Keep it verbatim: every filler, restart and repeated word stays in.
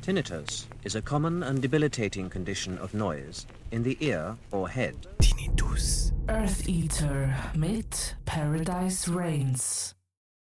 Tinnitus is a common and debilitating condition of noise in the ear or head. Tinnitus. Earth Eater mit Paradise Reigns.